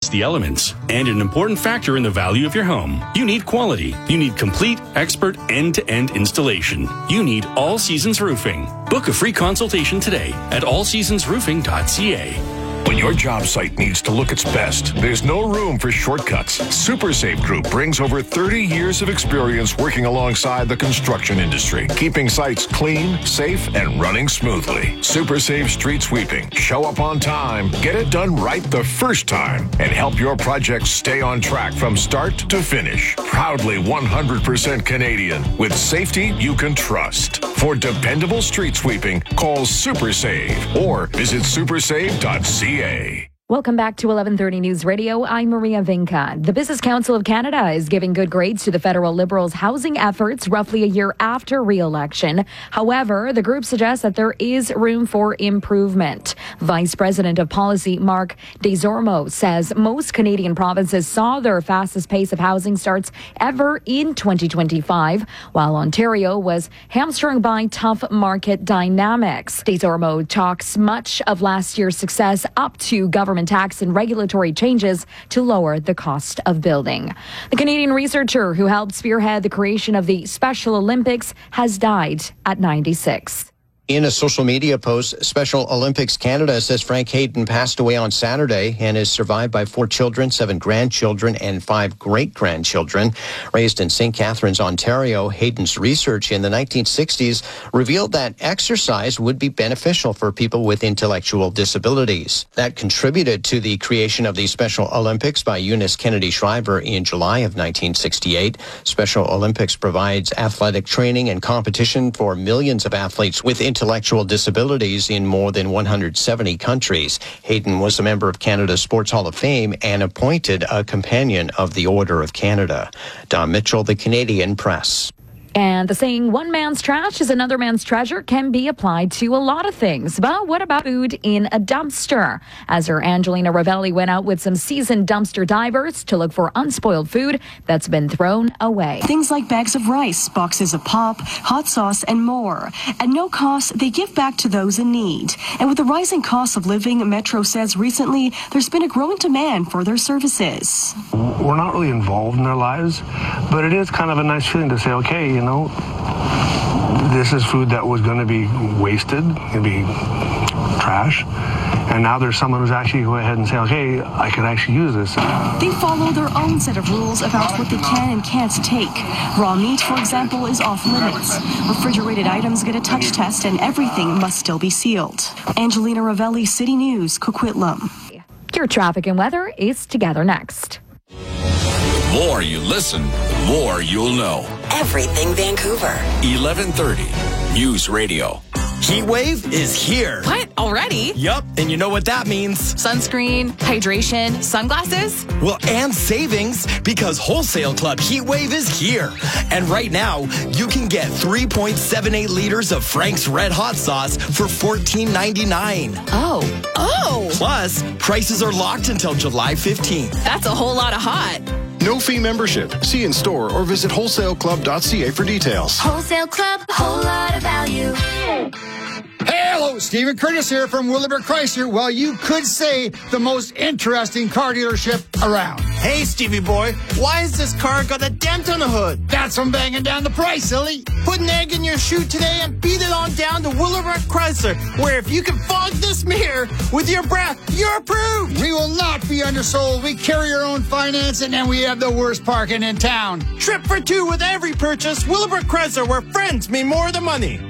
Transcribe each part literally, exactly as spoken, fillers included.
against the elements and an important factor in the value of your home. You need quality. You need complete, expert, end-to-end installation. You need All Seasons Roofing. Book a free consultation today at all seasons roofing dot c a. When your job site needs to look its best, there's no room for shortcuts. SuperSafe Group brings over thirty years of experience working alongside the construction industry, keeping sites clean, safe, and running smoothly. SuperSafe Street Sweeping. Show up on time, get it done right the first time, and help your projects stay on track from start to finish. Proudly one hundred percent Canadian, with safety you can trust. For dependable street sweeping, call SuperSave or visit supersave dot c a. Welcome back to eleven thirty News Radio. I'm Maria Vinca. The Business Council of Canada is giving good grades to the federal Liberals' housing efforts roughly a year after re-election. However, the group suggests that there is room for improvement. Vice President of Policy Mark Desormeaux says most Canadian provinces saw their fastest pace of housing starts ever in twenty twenty-five, while Ontario was hamstrung by tough market dynamics. Desormeaux talks much of last year's success up to government tax and regulatory changes to lower the cost of building. The Canadian researcher who helped spearhead the creation of the Special Olympics has died at ninety-six. In a social media post, Special Olympics Canada says Frank Hayden passed away on Saturday and is survived by four children, seven grandchildren, and five great-grandchildren. Raised in Saint Catharines, Ontario, Hayden's research in the nineteen sixties revealed that exercise would be beneficial for people with intellectual disabilities. That contributed to the creation of the Special Olympics by Eunice Kennedy Shriver in July of nineteen sixty-eight. Special Olympics provides athletic training and competition for millions of athletes with intellectual intellectual disabilities in more than one hundred seventy countries. Hayden was a member of Canada's Sports Hall of Fame and appointed a companion of the Order of Canada. Don Mitchell, The Canadian Press. And the saying, one man's trash is another man's treasure, can be applied to a lot of things. But what about food in a dumpster? As her Angelina Ravelli went out with some seasoned dumpster divers to look for unspoiled food that's been thrown away. Things like bags of rice, boxes of pop, hot sauce, and more. At no cost, they give back to those in need. And with the rising cost of living, Metro says recently there's been a growing demand for their services. We're not really involved in their lives, but it is kind of a nice feeling to say, okay, you know, this is food that was going to be wasted, going to be trash, and now there's someone who's actually go ahead and say, okay, I could actually use this. They follow their own set of rules about what they can and can't take. Raw meat, for example, is off limits. Refrigerated items get a touch test, and everything must still be sealed. Angelina Ravelli, City News, Coquitlam. Your traffic and weather is together next. The more you listen, the more you'll know. Everything Vancouver. eleven thirty News Radio. Heat wave is here. What? Already? Yup. And you know what that means. Sunscreen, hydration, sunglasses? Well, and savings, because Wholesale Club Heat Wave is here. And right now, you can get three point seven eight liters of Frank's Red Hot Sauce for fourteen ninety-nine. Oh. Oh. Plus, prices are locked until July fifteenth. That's a whole lot of hot. No fee membership. See in store or visit wholesale club dot c a for details. Wholesale Club, a whole lot of value. Hey, hello, Stephen Curtis here from Willibert Chrysler. Well, you could say the most interesting car dealership around. Hey, Stevie boy, why has this car got a dent on the hood? That's from banging down the price, silly. Put an egg in your shoe today and beat it on down to Willibert Chrysler, where if you can fog this mirror with your breath, you're approved. We will not be undersold. We carry our own financing, and we have the worst parking in town. Trip for two with every purchase. Willibert Chrysler, where friends mean more than money.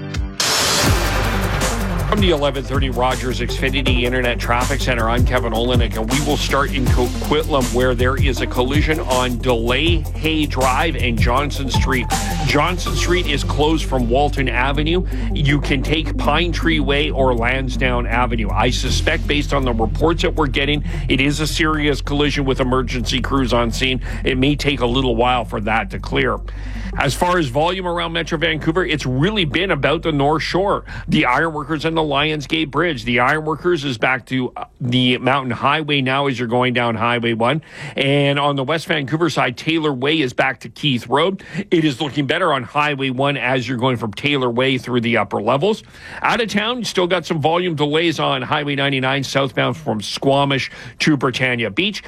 From the eleven thirty Rogers Xfinity Internet Traffic Center, I'm Kevin Olenek, and we will start in Coquitlam, where there is a collision on Delay Hay Drive and Johnson Street. Johnson Street is closed from Walton Avenue. You can take Pine Tree Way or Lansdowne Avenue. I suspect, based on the reports that we're getting, it is a serious collision with emergency crews on scene. It may take a little while for that to clear. As far as volume around Metro Vancouver, it's really been about the North Shore, the Ironworkers and the Lionsgate Bridge. The Ironworkers is back to the Mountain Highway now as you're going down Highway one. And on the West Vancouver side, Taylor Way is back to Keith Road. It is looking better on Highway one as you're going from Taylor Way through the upper levels. Out of town, you still got some volume delays on Highway ninety-nine southbound from Squamish to Britannia Beach.